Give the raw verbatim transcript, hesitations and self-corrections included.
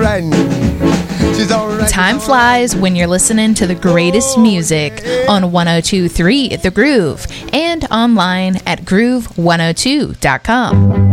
alright. She's alright. Time flies when you're listening to the greatest music on one oh two point three The Groove and online at groove one oh two dot com.